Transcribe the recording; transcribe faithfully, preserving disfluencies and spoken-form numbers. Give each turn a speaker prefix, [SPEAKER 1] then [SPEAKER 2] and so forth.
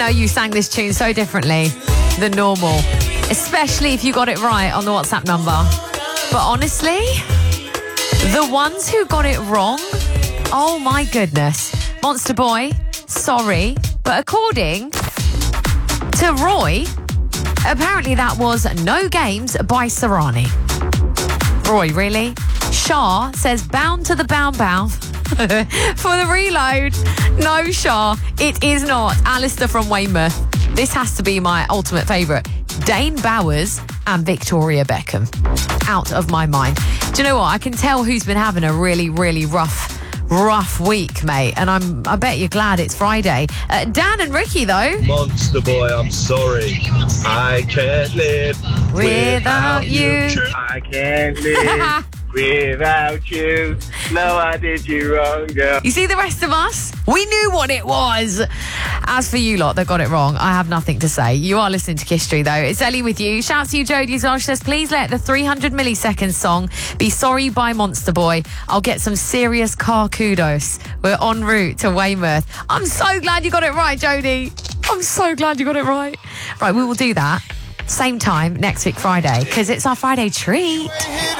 [SPEAKER 1] know you sang this tune so differently than normal, especially if you got it right on the WhatsApp number. But honestly, the ones who got it wrong, oh my goodness. Monster Boy, sorry, but according to Roy, apparently that was No Games by Serrani. Roy, really? Shah says bound to the bound bound for the reload. No, Shah, it is not. Alistair from Weymouth. This has to be my ultimate favourite. Dane Bowers and Victoria Beckham. Out of my mind. Do you know what? I can tell who's been having a really, really rough Rough week, mate, and I'm. I bet you're glad it's Friday. Uh, Dan and Ricky, though.
[SPEAKER 2] Monster Boy, I'm sorry. I can't live
[SPEAKER 1] without, without you.
[SPEAKER 2] you. I can't live without you. No, I did you wrong, girl.
[SPEAKER 1] You see the rest of us? We knew what it was. As for you lot that got it wrong, I have nothing to say. You are listening to Kishstreet, though. It's Ellie with you. Shouts to you, Jodie as well. She says, please let the three hundred milliseconds song be Sorry by Monster Boy. I'll get some serious car kudos. We're en route to Weymouth. I'm so glad you got it right, Jodie. I'm so glad you got it right. Right, we will do that. Same time next week, Friday, because it's our Friday treat.